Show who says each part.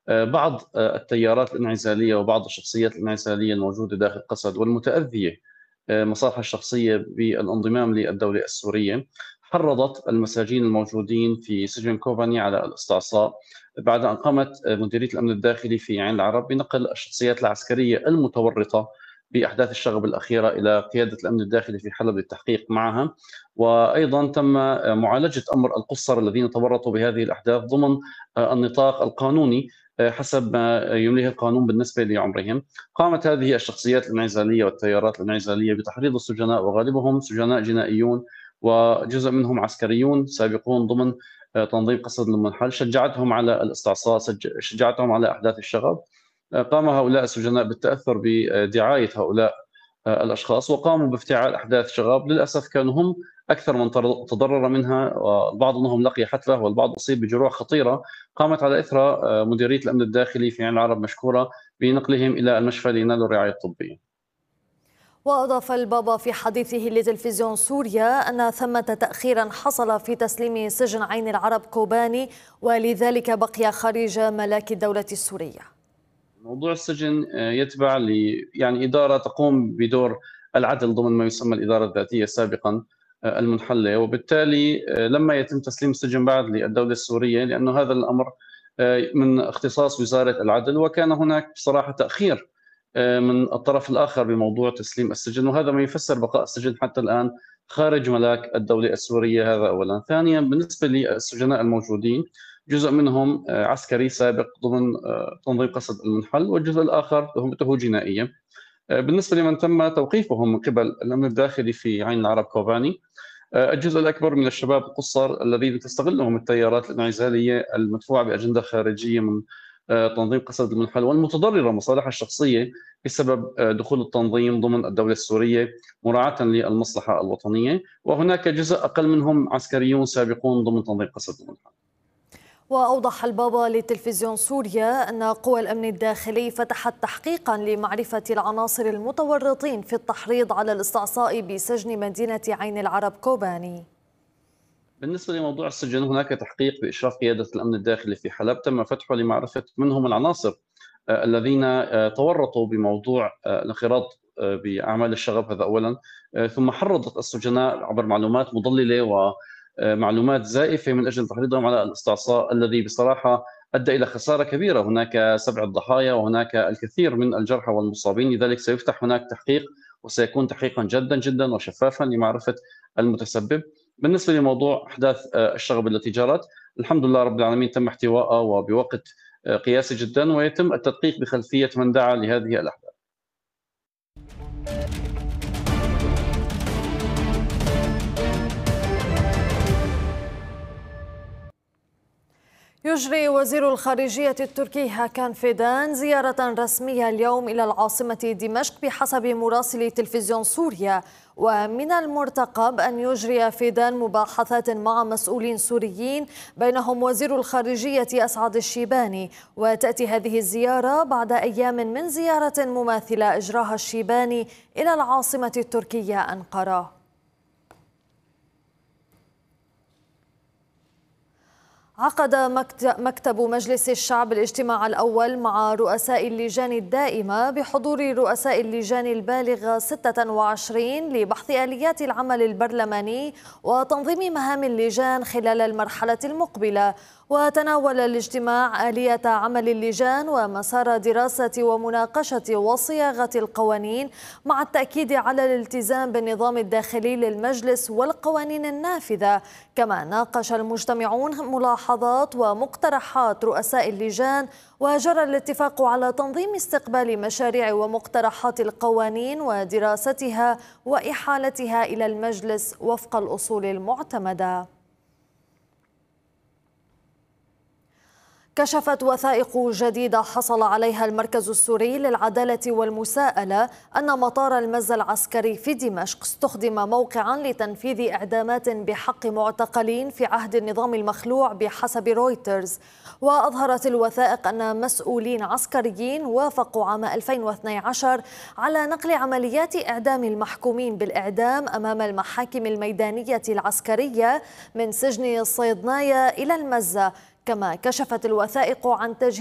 Speaker 1: بعض التيارات الانعزالية وبعض الشخصيات الانعزالية الموجودة داخل قسد والمتأذية مصالحها الشخصية بالانضمام للدولة السورية، حرضت المساجين الموجودين في سجن كوباني على الاستعصاء بعد أن قامت مديرية الأمن الداخلي في عين العرب بنقل الشخصيات العسكرية المتورطة بأحداث الشغب الأخيرة إلى قيادة الأمن الداخلي في حلب للتحقيق معها. وأيضا تم معالجة أمر القُصّر الذين تورطوا بهذه الأحداث ضمن النطاق القانوني حسب ما يمليه القانون بالنسبة لعمرهم. قامت هذه الشخصيات الانعزالية والتيارات الانعزالية بتحريض السجناء، وغالبهم سجناء جنائيون وجزء منهم عسكريون سابقون ضمن تنظيم قسد المنحل، شجعتهم على الاستعصاء، شجعتهم على أحداث الشغب. قام هؤلاء السجناء بالتأثر بدعاية هؤلاء الأشخاص، وقاموا بافتعال أحداث شغب. للأسف كانوا هم أكثر من تضرر منها، والبعض منهم لقي حتفة والبعض أصيب بجروح خطيرة قامت على إثرها مديرية الأمن الداخلي في عين العرب مشكورة بنقلهم إلى المشفى لينالوا الرعاية الطبية.
Speaker 2: وأضاف البابا في حديثه لتلفزيون سوريا أن ثمة تأخيرا حصل في تسليم سجن عين العرب كوباني، ولذلك بقي خارج ملاك الدولة السورية.
Speaker 1: موضوع السجن يتبع يعني إدارة تقوم بدور العدل ضمن ما يسمى الإدارة الذاتية سابقا المنحلة، وبالتالي لما يتم تسليم السجن بعد للدولة السورية، لأنه هذا الأمر من اختصاص وزارة العدل، وكان هناك بصراحة تأخير من الطرف الآخر بموضوع تسليم السجن، وهذا ما يفسر بقاء السجن حتى الآن خارج ملاك الدولة السورية. هذا أولا. ثانيا، بالنسبة للسجناء الموجودين، جزء منهم عسكري سابق ضمن تنظيم قسد المنحل، والجزء الآخر تهمته جنائية. بالنسبة لمن تم توقيفهم من قبل الأمن الداخلي في عين العرب كوباني، الجزء الأكبر من الشباب القُصّر الذين تستغلهم التيارات الانعزالية المدفوعة بأجندة خارجية من تنظيم قسد المنحل والمتضررة مصالحها الشخصية بسبب دخول التنظيم ضمن الدولة السورية مراعاة للمصلحة الوطنية، وهناك جزء أقل منهم عسكريون سابقون ضمن تنظيم قسد المنحل.
Speaker 2: وأوضح البابا لتلفزيون سوريا أن قوى الأمن الداخلي فتحت تحقيقا لمعرفة العناصر المتورطين في التحريض على الاستعصاء بسجن مدينة عين العرب كوباني.
Speaker 1: بالنسبة لموضوع السجن، هناك تحقيق بإشراف قيادة الأمن الداخلي في حلب تم فتحه لمعرفة من هم العناصر الذين تورطوا بموضوع الانخراط بأعمال الشغب، هذا أولا. ثم حرضت السجناء عبر معلومات مضللة ومعلومات زائفة من أجل تحريضهم على الاستعصاء، الذي بصراحة أدى إلى خسارة كبيرة. هناك 7 ضحايا وهناك الكثير من الجرحى والمصابين، لذلك سيفتح هناك تحقيق، وسيكون تحقيقا جدا جدا وشفافا لمعرفة المتسبب. بالنسبة لموضوع أحداث الشغب التي جرت، الحمد لله رب العالمين تم احتوائها وبوقت قياسي جدا، ويتم التدقيق بخلفية من دعا لهذه الأحداث.
Speaker 2: يجري وزير الخارجية التركي هاكان فيدان زيارة رسمية اليوم إلى العاصمة دمشق بحسب مراسل تلفزيون سوريا، ومن المرتقب أن يجري فيدان مباحثات مع مسؤولين سوريين بينهم وزير الخارجية أسعد الشيباني. وتأتي هذه الزيارة بعد أيام من زيارة مماثلة أجراها الشيباني إلى العاصمة التركية أنقرة. عقد مكتب مجلس الشعب الاجتماع الأول مع رؤساء اللجان الدائمة بحضور رؤساء اللجان البالغة 26 لبحث آليات العمل البرلماني وتنظيم مهام اللجان خلال المرحلة المقبلة. وتناول الاجتماع آلية عمل اللجان ومسار دراسة ومناقشة وصياغة القوانين، مع التأكيد على الالتزام بالنظام الداخلي للمجلس والقوانين النافذة. كما ناقش المجتمعون ملاحظات ومقترحات رؤساء اللجان، وجرى الاتفاق على تنظيم استقبال مشاريع ومقترحات القوانين ودراستها وإحالتها إلى المجلس وفق الأصول المعتمدة. كشفت وثائق جديدة حصل عليها المركز السوري للعدالة والمساءلة أن مطار المزة العسكري في دمشق استخدم موقعا لتنفيذ إعدامات بحق معتقلين في عهد النظام المخلوع بحسب رويترز. وأظهرت الوثائق أن مسؤولين عسكريين وافقوا عام 2012 على نقل عمليات إعدام المحكومين بالإعدام أمام المحاكم الميدانية العسكرية من سجن الصيدناية إلى المزة. كما كشفت الوثائق عن تجهيز